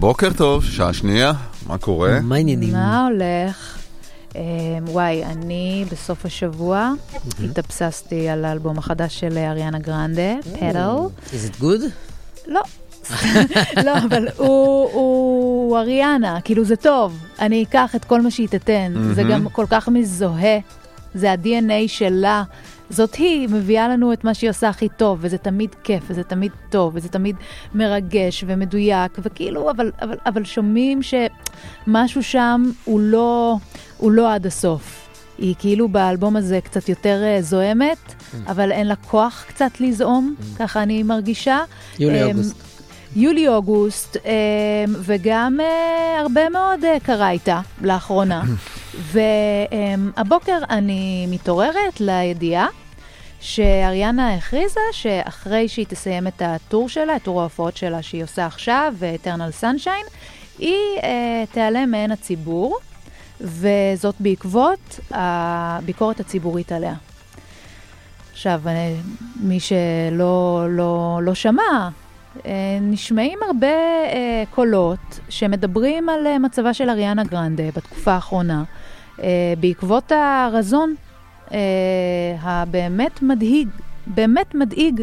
בוקר טוב, שעה שנייה, מה קורה? מה העניינים? מה הולך? וואי, אני בסוף השבוע התאבססתי על האלבום החדש של אריאנה גרנדה, פדל. Is it good? לא. לא, אבל הוא אריאנה, כאילו זה טוב. אני אקח את כל מה שהיא תתן. זה גם כל כך מזוהה. זה ה-DNA שלה. זאת היא מביאה לנו את מה שהיא עושה הכי טוב, וזה תמיד כיף, וזה תמיד טוב, וזה תמיד מרגש ומדויק, וכאילו, אבל שומעים שמשהו שם הוא לא עד הסוף. היא כאילו באלבום הזה קצת יותר זוהמת, אבל אין לה כוח קצת לזעום, ככה אני מרגישה. יולי-אוגוסט, וגם הרבה מאוד קרה איתה לאחרונה. והבוקר אני מתעוררת לידיעה שאריאנה הכריזה שאחרי שהיא תסיים את הטור שלה, את טור ההופעות שלה שהיא עושה עכשיו, Eternal Sunshine, היא תיעלם מעין הציבור, וזאת בעקבות הביקורת הציבורית עליה. עכשיו, מי שלא שמע, נשמעים הרבה קולות שמדברים על מצבה של אריאנה גרנדה בתקופה האחרונה, בעקבות הרזון הבאמת מדהיג, באמת מדהיג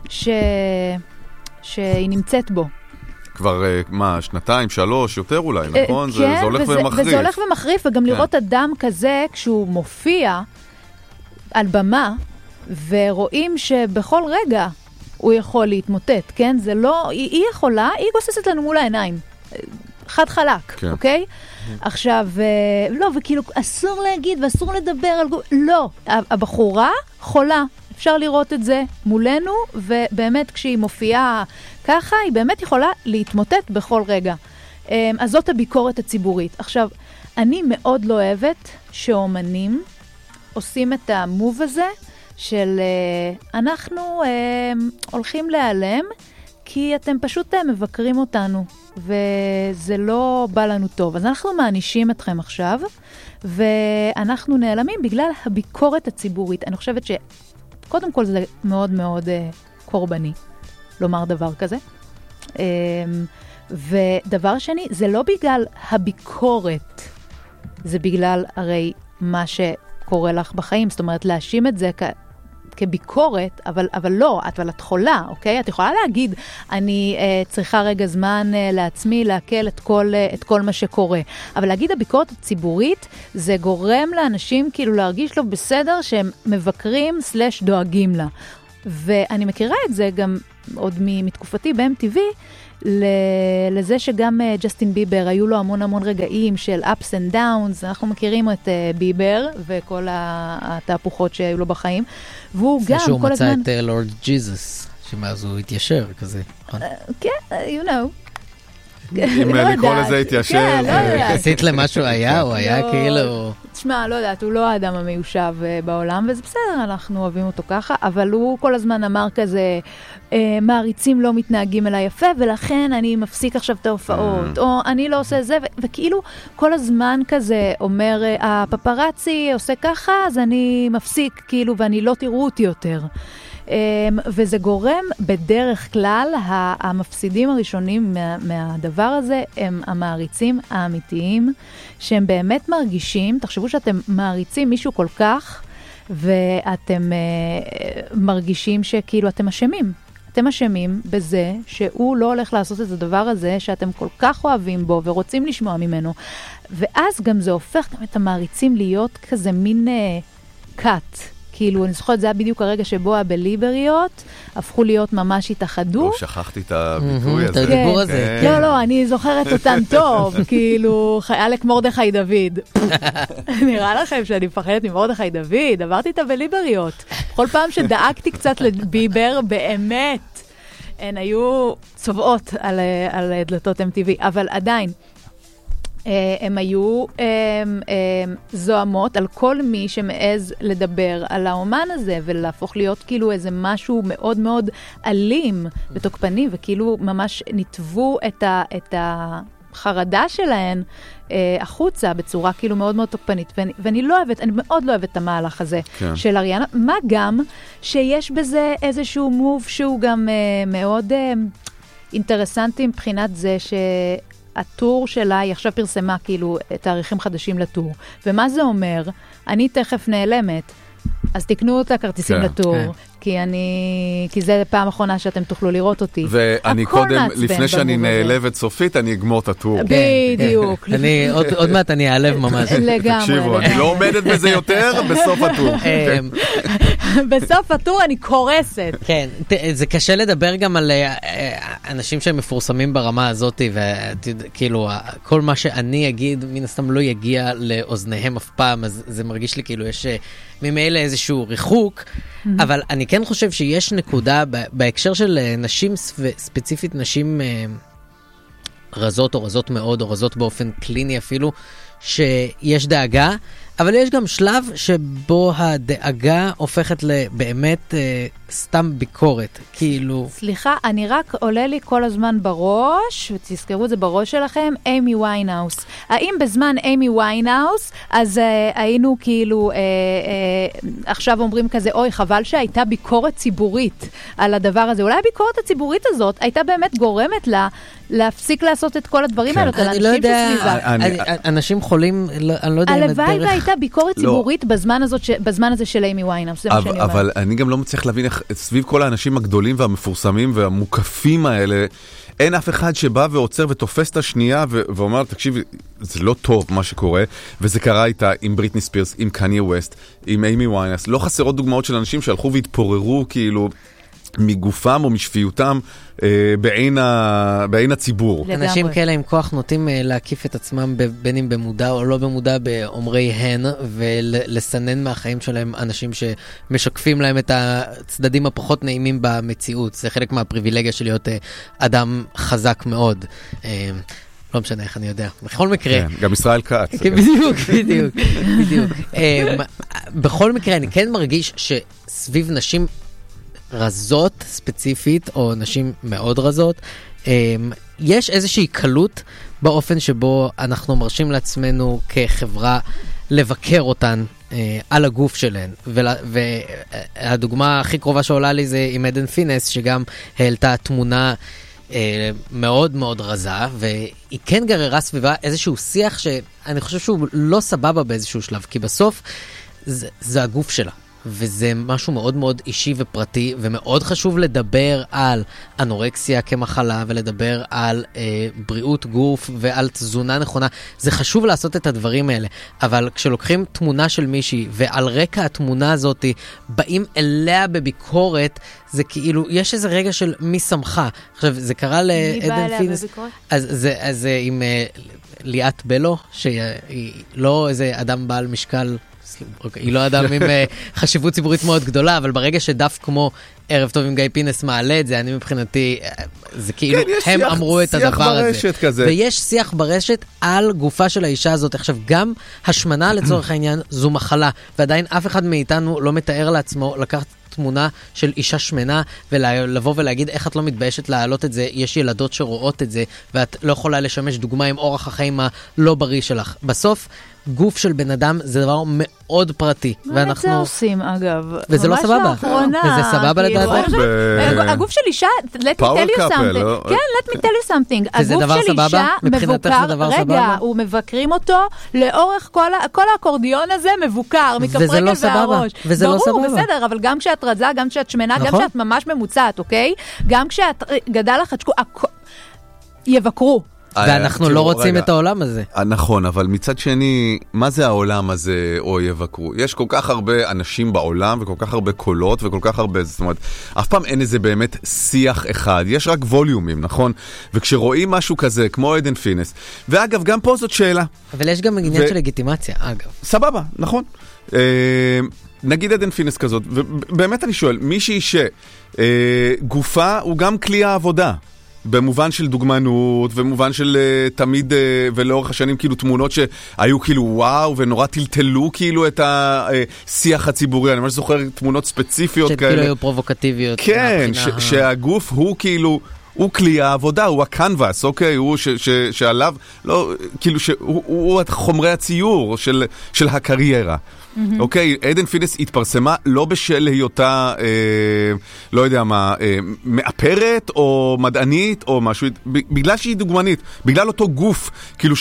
שהיא נמצאת בו. כבר, שנתיים, 3, יותר אולי, נכון? כן, זה הולך ומחריף. וזה הולך ומחריף, וגם לראות אדם כזה כשהוא מופיע על במה, ורואים שבכל רגע הוא יכול להתמוטט, כן? זה לא, היא יכולה, היא גוססת לנו מול העיניים. חד חלק, אוקיי? עכשיו, לא, וכאילו, אסור להגיד ואסור לדבר על לא, הבחורה חולה. אפשר לראות את זה מולנו, ובאמת כשהיא מופיעה ככה, היא באמת יכולה להתמוטט בכל רגע. אז זאת הביקורת הציבורית. עכשיו, אני מאוד לא אוהבת שאומנים עושים את המוב הזה, של אנחנו הולכים להיעלם, כי אתם פשוט מבקרים אותנו, וזה לא בא לנו טוב. אז אנחנו מענישים אתכם עכשיו, ואנחנו נעלמים בגלל הביקורת הציבורית. אני חושבת שקודם כל זה מאוד מאוד קורבני, לומר דבר כזה. ודבר שני, זה לא בגלל הביקורת, זה בגלל הרי מה שקורה לך בחיים. זאת אומרת, להאשים את זה כביקורת, אבל לא, אבל את חולה, אוקיי? את יכולה להגיד, אני צריכה רגע זמן לעצמי להקל את כל מה שקורה. אבל להגיד הביקורת הציבורית, זה גורם לאנשים כאילו להרגיש לו בסדר שהם מבקרים / דואגים לה. ואני מכירה את זה גם עוד מתקופתי ב-MTV, לזה שגם ג'סטין ביבר, היו לו המון רגעים של ups and downs, אנחנו מכירים את ביבר וכל התהפוכות שהיו לו בחיים, והוא גם שהוא כל הזמן... מצא את לורד ג'יזוס, שמאז הוא התיישר כזה. כן, you know. אם לקרוא לזה התיישר. עשית למשהו היה, הוא היה כאילו... תשמע, לא יודעת, הוא לא האדם המיושב בעולם, וזה בסדר, אנחנו אוהבים אותו ככה, אבל הוא כל הזמן אמר כזה, מעריצים לא מתנהגים אליי יפה, ולכן אני מפסיק עכשיו את ההופעות, או אני לא עושה זה, וכאילו כל הזמן כזה אומר, הפפרצי עושה ככה, אז אני מפסיק, כאילו, ואני לא תראו אותי יותר. וזה גורם בדרך כלל, המפסידים הראשונים מהדבר הזה הם המעריצים האמיתיים, שהם באמת מרגישים, תחשבו שאתם מעריצים מישהו כל כך, ואתם מרגישים שכאילו אתם אשמים. אתם אשמים בזה שהוא לא הולך לעשות את הדבר הזה שאתם כל כך אוהבים בו ורוצים לשמוע ממנו. ואז גם זה הופך גם את המעריצים להיות כזה מין קאט. כאילו, אני זוכרת, זה היה בדיוק הרגע שבו הבליבריות הפכו להיות ממש התאחדו. לא, שכחתי את הביטוי הזה. את הדיבור הזה. לא, אני זוכרת אותן טוב, כאילו, אלק מרדכי דוד. נראה לכם שאני מפחדת ממרדכי דוד, עברתי את הבליבריות. בכל פעם שדאגתי קצת לביבר, באמת, הן היו צובעות על דלתות MTV, אבל עדיין, הם היו זוהמות על כל מי שמעז לדבר על האומן הזה, ולהפוך להיות כאילו איזה משהו מאוד מאוד אלים ותוקפני, וכאילו ממש נטבו את החרדה שלהן החוצה בצורה כאילו מאוד מאוד תוקפנית. ואני לא אוהבת, אני מאוד לא אוהבת את המהלך הזה של אריאנה. מה גם שיש בזה איזשהו מוב שהוא גם מאוד אינטרסנטי מבחינת זה הטור שלה, היא עכשיו פרסמה כאילו תאריכים חדשים לטור. ומה זה אומר? אני תכף נעלמת. אז תקנו את הכרטיסים לטור, כי זה פעם אחרונה שאתם תוכלו לראות אותי. ואני קודם, לפני שאני נעלבת סופית, אני אגמור את הטור. בדיוק. עוד מעט אני אעלב ממש. לגמרי. תקשיבו, אני לא עומדת בזה יותר בסוף הטור. בסוף הטור אני קורסת. כן, זה קשה לדבר גם על אנשים שהם מפורסמים ברמה הזאת, וכאילו, כל מה שאני אגיד, מן הסתם לא יגיע לאוזניהם אף פעם, אז זה מרגיש לי כאילו יש ממילא איזשהו ריחוק, אבל אני כן חושב שיש נקודה בהקשר של נשים, ספציפית נשים רזות או רזות מאוד, או רזות באופן קליני אפילו, שיש דאגה, אבל יש גם שלב שבו הדאגה הופכת לבאמת סתם ביקורת, כאילו... סליחה, אני רק עולה לי כל הזמן בראש, ותזכרו את זה בראש שלכם, אימי ויינהאוס. האם בזמן אימי ויינהאוס, אז היינו כאילו, עכשיו אומרים כזה, אוי, חבל שהייתה ביקורת ציבורית על הדבר הזה. אולי הביקורת הציבורית הזאת הייתה באמת גורמת לה להפסיק לעשות את כל הדברים האלה, על אנשים שסביבה. אנשים חולים, אני לא יודע אם הלוואי והייתה ביקורת ציבורית בזמן הזה של אימי ויינהאוס, זה מה שאני אומרת. אבל אני גם לא מצליח להבין איך סביב כל האנשים הגדולים והמפורסמים והמוקפים האלה, אין אף אחד שבא ועוצר ותופס את השנייה ואומר, תקשיב, זה לא טוב מה שקורה, וזה קרה איתה עם בריטני ספירס, עם קניה ווסט, עם אימי ויינהאוס. לא חסרות דוגמאות של אנשים שהלכו והתפוררו כאילו מגופם או משפיותם בעין הציבור. אנשים כאלה עם כוח נוטים להקיף את עצמם בין אם במודע או לא במודע באומרי הן, ולסנן מהחיים שלהם אנשים שמשקפים להם את הצדדים הפחות נעימים במציאות. זה חלק מהפריבילגיה של להיות אדם חזק מאוד. לא משנה איך אני יודע. בכל מקרה... כן, גם ישראל כץ. בדיוק. בכל מקרה אני כן מרגיש שסביב נשים רזות ספציפית, או נשים מאוד רזות, יש איזושהי קלות באופן שבו אנחנו מרשים לעצמנו כחברה לבקר אותן על הגוף שלהן. והדוגמה הכי קרובה שעולה לי זה עם עדן פינס, שגם העלתה תמונה מאוד מאוד רזה, והיא כן גררה סביבה איזשהו שיח שאני חושב שהוא לא סבבה באיזשהו שלב, כי בסוף זה הגוף שלה. וזה משהו מאוד מאוד אישי ופרטי, ומאוד חשוב לדבר על אנורקסיה כמחלה, ולדבר על בריאות גוף ועל תזונה נכונה. זה חשוב לעשות את הדברים האלה, אבל כשלוקחים תמונה של מישהי, ועל רקע התמונה הזאת באים אליה בביקורת, זה כאילו, יש איזה רגע של מי שמחה. עכשיו, זה קרה לעדן פינס. אז זה עם ליאת בלו, שהיא לא איזה אדם בעל משקל, היא לא אדם עם חשיבות ציבורית מאוד גדולה, אבל ברגע שדף כמו ערב טוב עם גיא פינס מעלה את זה, אני מבחינתי, זה כאילו, הם אמרו את הדבר הזה. ויש שיח ברשת על גופה של האישה הזאת. עכשיו, גם השמנה לצורך העניין זו מחלה, ועדיין אף אחד מאיתנו לא מתאר לעצמו לקחת תמונה של אישה שמנה, ולבוא ולהגיד איך את לא מתביישת להעלות את זה, יש ילדות שרואות את זה, ואת לא יכולה לשמש דוגמה עם אורח החיים הלא בריא שלך. בסוף, גוף של בן אדם זה דבר מאוד פרטי. מה את זה עושים, אגב? וזה לא סבבה. וזה סבבה לדעתך? הגוף של אישה, let me tell you something. כן, let me tell you something. הגוף של אישה מבוקר, רגע, מבקרים אותו לאורך כל האקורדיון הזה מבוקר, מכף רגל והראש. וזה לא סבבה. ברור, בסדר, אבל גם כשאת רזה, גם כשאת שמנה, גם כשאת ממש ממוצעת, אוקיי? גם כשאת גדל לך, יבקרו. ואנחנו לא רוצים את העולם הזה. נכון, אבל מצד שני, מה זה העולם הזה או יבקרו? יש כל כך הרבה אנשים בעולם, וכל כך הרבה קולות, וכל כך הרבה, זאת אומרת, אף פעם אין איזה באמת שיח אחד, יש רק ווליומים, נכון? וכשרואים משהו כזה, כמו עדן פינס, ואגב, גם פה זאת שאלה. אבל יש גם עניין של לגיטימציה, אגב. סבבה, נכון. נגיד עדן פינס כזאת, ובאמת אני שואל, מישהי שגופה הוא גם כלי העבודה. במובן של דוגמנות, ומובן של תמיד, ולאורך השנים כאילו תמונות שהיו כאילו וואו, ונורא טלטלו כאילו את השיח הציבורי. אני ממש זוכר תמונות ספציפיות כאלה. שכאילו היו פרובוקטיביות. כן, שהגוף הוא כאילו, הוא כלי העבודה, הוא הקנבס, אוקיי? הוא שעליו, לא, כאילו שהוא חומרי הציור של הקריירה. אוקיי, עדן פינס התפרסמה לא בשל היותה, לא יודע מה, מאפרת או מדענית או משהו, בגלל שהיא דוגמנית, בגלל אותו גוף, כאילו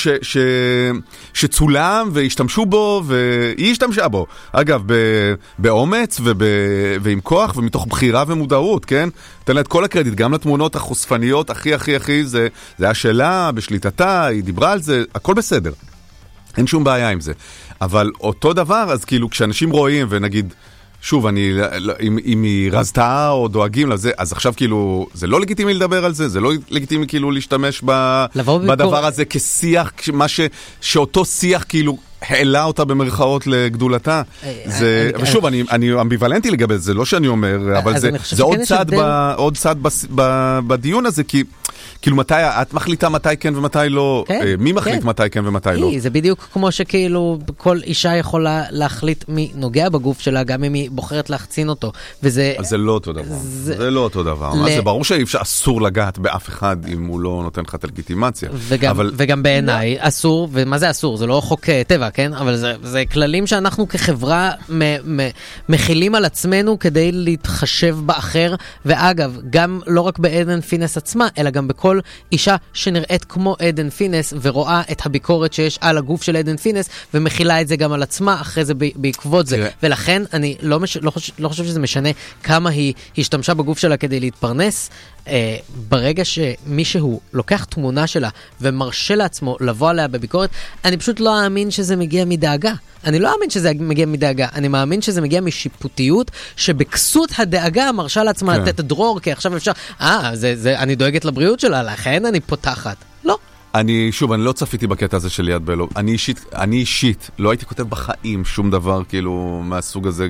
שצולם והשתמשו בו, והיא השתמשה בו. אגב, באומץ ועם כוח ומתוך בחירה ומודעות, כן? תן לה את כל הקרדיט, גם לתמונות החושפניות, הכי, זה היה שאלה, בשליטתה, היא דיברה על זה, הכל בסדר. אין שום בעיה עם זה. אבל אותו דבר, אז כאילו כשאנשים רואים ונגיד, שוב, אם היא רזתה או דואגים לזה, אז עכשיו כאילו, זה לא לגיטימי לדבר על זה, זה לא לגיטימי כאילו להשתמש בדבר הזה כשיח, שאותו שיח כאילו העלה אותה במרכאות לגדולתה. ושוב, אני אמביוולנטי לגבי זה, לא שאני אומר, אבל זה עוד צד בדיון הזה, כי כאילו מתי, את מחליטה מתי כן ומתי לא, מי מחליט מתי כן ומתי לא? זה בדיוק כמו שכאילו כל אישה יכולה להחליט מי נוגע בגוף שלה, גם אם היא בוחרת להחצין אותו. אז זה לא אותו דבר. זה לא אותו דבר. זה ברור שאסור לגעת באף אחד אם הוא לא נותן לך את הלגיטימציה. וגם בעיניי אסור, ומה זה אסור? זה לא חוק טבע, כן? אבל זה כללים שאנחנו כחברה מכילים על עצמנו כדי להתחשב באחר, ואגב, גם לא רק בעדן פינס עצמה, אלא גם בכל אישה שנראית כמו עדן פינס ורואה את הביקורת שיש על הגוף של עדן פינס ומכילה את זה גם על עצמה אחרי זה בעקבות זה. ולכן אני לא חושב שזה משנה כמה היא השתמשה בגוף שלה כדי להתפרנס. ברגע שמישהו לוקח תמונה שלה ומרשה לעצמו לבוא עליה בביקורת, אני פשוט לא אאמין שזה מגיע מדאגה. אני לא אאמין שזה מגיע מדאגה. אני מאמין שזה מגיע משיפוטיות שבכסות הדאגה מרשה לעצמה לתת דרור, כי עכשיו אפשר, אני דואגת לבריאות שלה, לכן אני פותחת. לא. אני לא צפיתי בקטע הזה של ליאת בלוב. אני אישית לא הייתי כותב בחיים שום דבר כאילו מהסוג הזה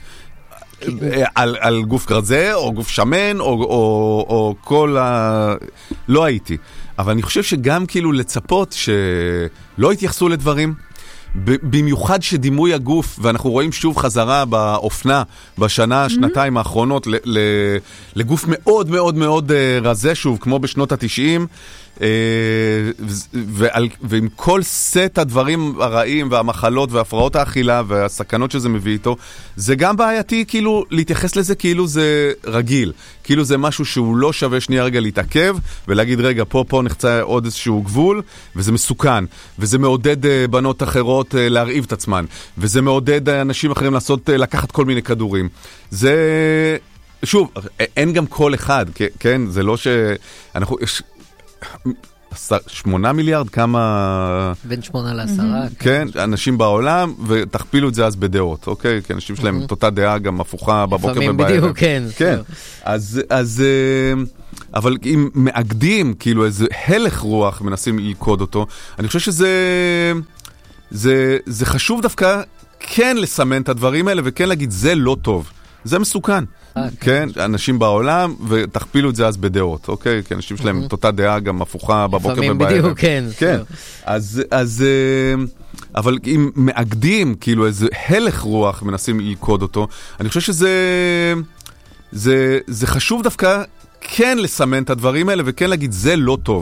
על גוף כזה, או גוף שמן, או כל לא הייתי. אבל אני חושב שגם כאילו לצפות שלא התייחסו לדברים, במיוחד שדימוי הגוף, ואנחנו רואים שוב חזרה באופנה בשנה, שנתיים האחרונות, לגוף מאוד מאוד מאוד רזה, שוב, כמו בשנות ה-90, ועם כל סט הדברים הרעים והמחלות והפרעות האכילה והסכנות שזה מביא איתו, זה גם בעייתי כאילו להתייחס לזה כאילו זה רגיל, כאילו זה משהו שהוא לא שווה שנייה רגע להתעכב ולהגיד רגע פה נחצה עוד איזשהו גבול, וזה מסוכן, וזה מעודד בנות אחרות להרעיב את עצמן, וזה מעודד אנשים אחרים לקחת כל מיני כדורים. זה שוב, אין גם כל אחד, כן? זה לא שאנחנו 8 מיליארד, כמה... בין 8 ל10. כן, אנשים בעולם, ותכפילו את זה אז בדעות, אוקיי? כי אנשים שלהם את אותה דעה גם הפוכה בבוקר ובערב. לפעמים בדיוק, כן. כן, אז אבל אם מאגדים, כאילו איזה הלך רוח מנסים ללכוד אותו, אני חושב זה חשוב דווקא כן לסמן את הדברים האלה, וכן להגיד, זה לא טוב. זה מסוכן. כן, אנשים בעולם, ותכפילו את זה אז בדעות, אוקיי? כי אנשים שלהם את אותה דעה גם הפוכה בבוקר ובערב. לפעמים בדיוק, כן. כן, אז אבל אם מאגדים, כאילו איזה הלך רוח מנסים ללכוד אותו, אני חושב זה חשוב דווקא כן לסמן את הדברים האלה, וכן להגיד, זה לא טוב.